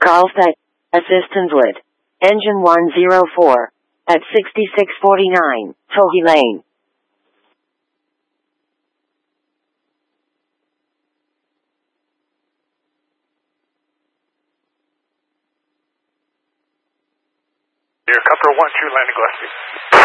Carlsbad, Assistance Wood. Engine 104. At 6649, Tohi Lane. Helicopter 1-2 landing Gillespie.